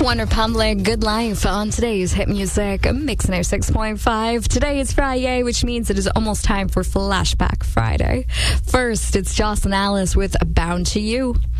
One Republic, Good Life on today's Hit Music Mix 96.5. Today is Friday, which means it is almost time for Flashback Friday. First, it's Jocelyn Alice with Bound to You.